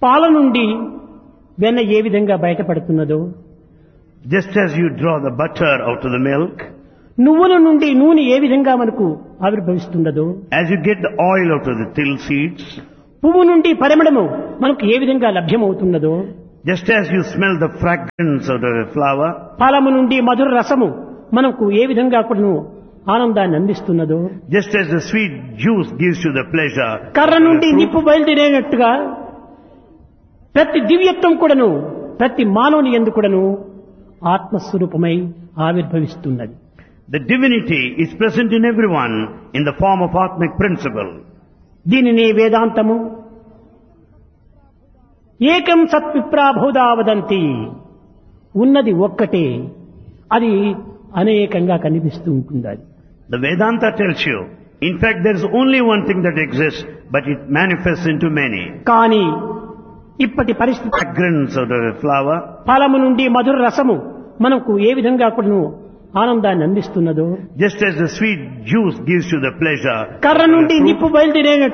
పాల నుండి వెన్న ఏ విధంగా బయటపడుతున్నదో, just as you draw the butter out of the milk, నువ్వుల నుండి నూనె ఏ విధంగా మనకు ఆవిర్భవిస్తున్నదో, as you get the oil out of the till seeds, పువ్వు నుండి పరిమళము మనకు ఏ విధంగా లభ్యమవుతున్నదో, just as you smell the fragrance out of a flower, ఫలము నుండి మధుర రసము మనకు ఏ విధంగా కూడాను ఆనందాన్ని అందిస్తున్నదో, just as the sweet juice gives you the pleasure, కర్ర నుండి నిప్పు బయలుదేరేటట్టుగా ప్రతి దివ్యత్వం కూడాను ప్రతి మానవుని యందు కూడాను ఆత్మస్వరూపమై ఆవిర్భవిస్తున్నది. the divinity is present in everyone in the form of Atmic principle. దీనిని వేదాంతము ఏకం సత్విప్రా బహుధా వదంతి, ఉన్నది ఒక్కటే, అది అనేకంగా కనిపిస్తూ ఉంటుంది. అది The Vedanta tells you, in fact, there is only one thing that exists, but it manifests into many. కానీ ఇప్పటి పరిస్థితి Fragrance out of a flower, ఫలము నుండి మధుర రసము మనకు ఏ విధంగా కూడాను ఆనందాన్ని అందిస్తున్నదో, just as the sweet juice gives you the pleasure, కర్ర నుండి నిప్పు బయలుదేరే